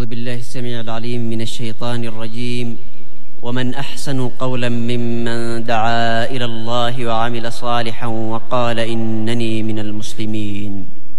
بالله السميع العليم من الشيطان الرجيم. ومن أحسن قولا ممن دعا إلى الله وعمل صالحا وقال إنني من المسلمين.